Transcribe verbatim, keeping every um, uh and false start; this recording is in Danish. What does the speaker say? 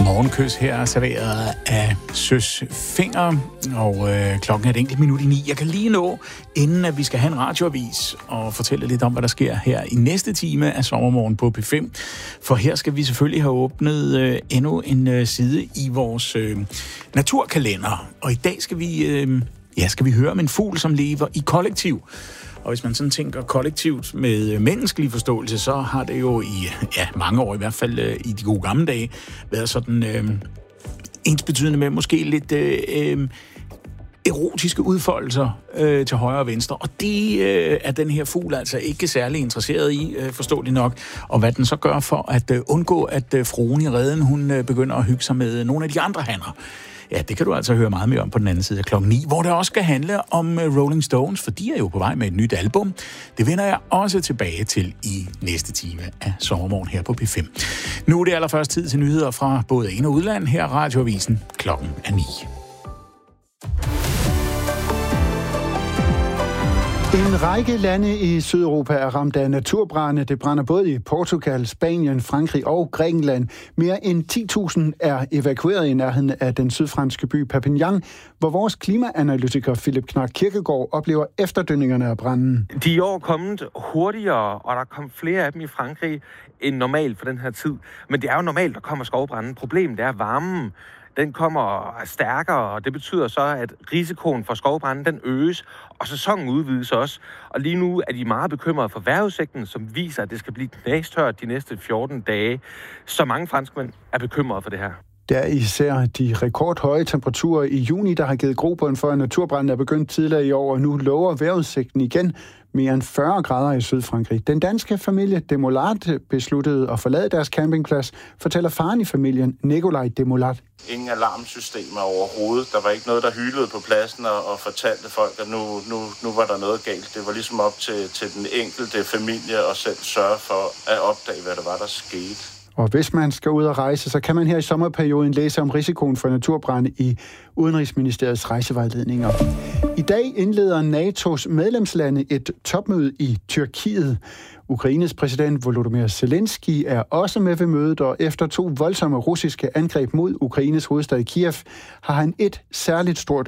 Morgenkys her er serveret af Søs Fenger, og øh, klokken er et enkelt minut i ni. Jeg kan lige nå, inden at vi skal have en radioavis, og fortælle lidt om, hvad der sker her i næste time af Sommermorgen på P fem. For her skal vi selvfølgelig have åbnet øh, endnu en øh, side i vores øh, naturkalender. Og i dag skal vi, øh, ja, skal vi høre om en fugl, som lever i kollektiv. Og hvis man sådan tænker kollektivt med menneskelig forståelse, så har det jo i ja, mange år, i hvert fald øh, i de gode gamle dage, været sådan øh, ensbetydende med måske lidt øh, øh, erotiske udfoldelser øh, til højre og venstre. Og det øh, er den her fugl altså ikke særlig interesseret i, øh, forståeligt nok. Og hvad den så gør for at øh, undgå, at øh, fruen i reden, hun øh, begynder at hygge sig med nogle af de andre hanner. Ja, det kan du altså høre meget mere om på den anden side af klokken ni, hvor det også skal handle om Rolling Stones, for de er jo på vej med et nyt album. Det vender jeg også tilbage til i næste time af Sommermorgen her på P fem. Nu er det allerførst tid til nyheder fra både ind- og udland. Her er Radioavisen. Klokken er ni. En række lande i Sydeuropa er ramt af naturbrande. Det brænder både i Portugal, Spanien, Frankrig og Grækenland. Mere end ti tusind er evakueret i nærheden af den sydfranske by Perpignan, hvor vores klimaanalytiker Philip Knark Kirkegaard oplever efterdønningerne af branden. De er i år kommet hurtigere, og der kom flere af dem i Frankrig end normalt for den her tid. Men det er jo normalt, der kommer skovbranden. Problemet er varmen. Den kommer stærkere, og det betyder så, at risikoen for skovbranden den øges, og sæsonen udvides også. Og lige nu er de meget bekymrede for vejrudsigten, som viser, at det skal blive knastørt de næste fjorten dage. Så mange franskmænd er bekymrede for det her. Det er især de rekordhøje temperaturer i juni, der har givet grobund for, at naturbranden er begyndt tidligere i år, og nu lover vejrudsigten igen mere end fyrre grader i Sydfrankrig. Den danske familie Demolat besluttede at forlade deres campingplads, fortæller faren i familien, Nikolaj Demolat. Ingen alarmsystemer overhovedet. Der var ikke noget, der hylede på pladsen og, og fortalte folk, at nu, nu, nu var der noget galt. Det var ligesom op til, til den enkelte familie at selv sørge for at opdage, hvad der var, der skete. Og hvis man skal ud og rejse, så kan man her i sommerperioden læse om risikoen for naturbrande i Udenrigsministeriets rejsevejledninger. I dag indleder N A T O's medlemslande et topmøde i Tyrkiet. Ukraines præsident Volodymyr Zelensky er også med ved mødet, og efter to voldsomme russiske angreb mod Ukraines hovedstad Kiev, har han et særligt stort